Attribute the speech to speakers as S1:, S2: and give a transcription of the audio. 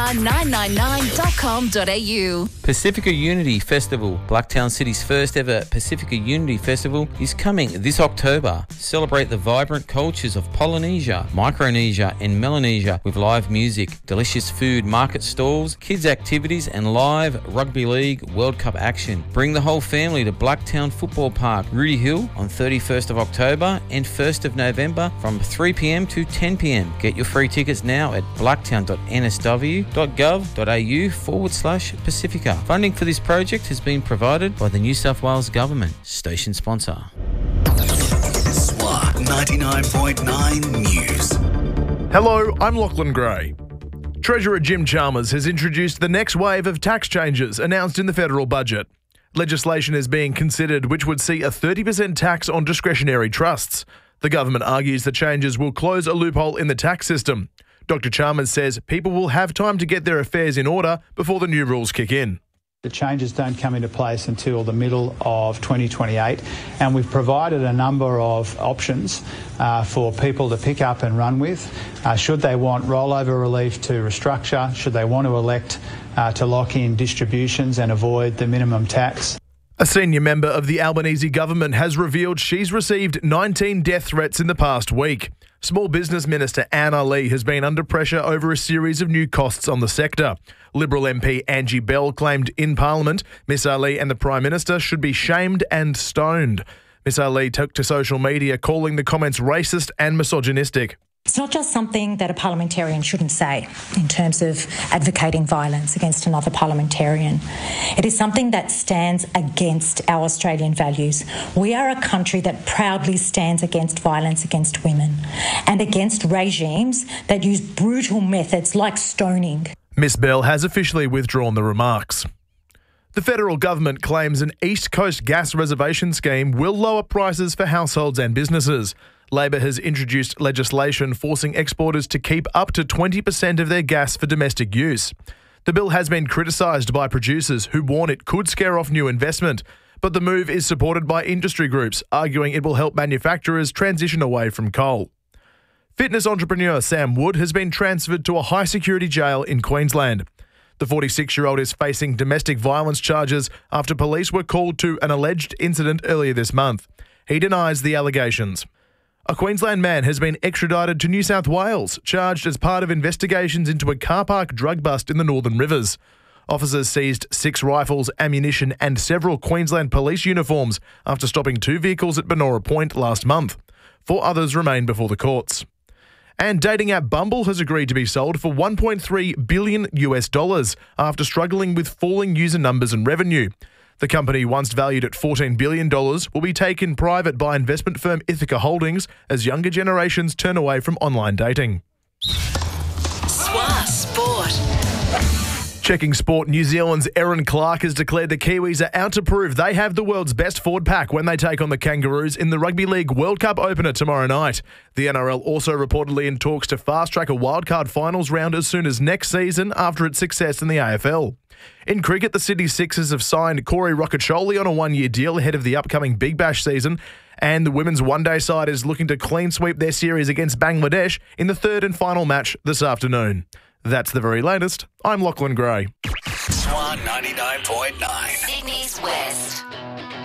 S1: 999.com.au.
S2: Pacifica Unity Festival, Blacktown City's first ever Pacifica Unity Festival, is coming this October. Celebrate the vibrant cultures of Polynesia, Micronesia and Melanesia with live music, delicious food, market stalls, kids activities and live Rugby League World Cup action. Bring the whole family to Blacktown Football Park, Rudy Hill on 31st of October and 1st of November from 3pm to 10pm. Get your free tickets now at blacktown.nsw.gov.au/Pacifica. Funding for this project has been provided by the New South Wales Government. Station sponsor.
S3: SWAT 99.9 News.
S4: Hello, I'm Lachlan Gray. Treasurer Jim Chalmers has introduced the next wave of tax changes announced in the federal budget. Legislation is being considered which would see a 30% tax on discretionary trusts. The government argues the changes will close a loophole in the tax system. Dr. Chalmers says people will have time to get their affairs in order before the new rules kick in.
S5: The changes don't come into place until the middle of 2028, and we've provided a number of options for people to pick up and run with. Should they want rollover relief to restructure, should they want to elect to lock in distributions and avoid the minimum tax.
S4: A senior member of the Albanese government has revealed she's received 19 death threats in the past week. Small Business Minister Anne Ali has been under pressure over a series of new costs on the sector. Liberal MP Angie Bell claimed in Parliament Miss Ali and the Prime Minister should be shamed and stoned. Miss Ali took to social media calling the comments racist and misogynistic.
S6: It's not just something that a parliamentarian shouldn't say in terms of advocating violence against another parliamentarian. It is something that stands against our Australian values. We are a country that proudly stands against violence against women and against regimes that use brutal methods like stoning.
S4: Miss Bell has officially withdrawn the remarks. The federal government claims an East Coast gas reservation scheme will lower prices for households and businesses. Labor has introduced legislation forcing exporters to keep up to 20% of their gas for domestic use. The bill has been criticised by producers who warn it could scare off new investment, but the move is supported by industry groups, arguing it will help manufacturers transition away from coal. Fitness entrepreneur Sam Wood has been transferred to a high-security jail in Queensland. The 46-year-old is facing domestic violence charges after police were called to an alleged incident earlier this month. He denies the allegations. A Queensland man has been extradited to New South Wales, charged as part of investigations into a car park drug bust in the Northern Rivers. Officers seized 6 rifles, ammunition and several Queensland police uniforms after stopping 2 vehicles at Benora Point last month. 4 others remain before the courts. And dating app Bumble has agreed to be sold for $1.3 billion after struggling with falling user numbers and revenue. The company, once valued at $14 billion, will be taken private by investment firm Ithaca Holdings as younger generations turn away from online dating.
S1: SWAT Sport.
S4: Checking sport, New Zealand's Erin Clark has declared the Kiwis are out to prove they have the world's best forward pack when they take on the Kangaroos in the Rugby League World Cup opener tomorrow night. The NRL also reportedly in talks to fast-track a wildcard finals round as soon as next season after its success in the AFL. In cricket, the Sydney Sixers have signed Corey Rocacholi on a 1-year deal ahead of the upcoming Big Bash season, and the women's one-day side is looking to clean sweep their series against Bangladesh in the third and final match this afternoon. That's the very latest. I'm Lachlan Gray.
S3: SWAT 99.9.
S1: Sydney's West.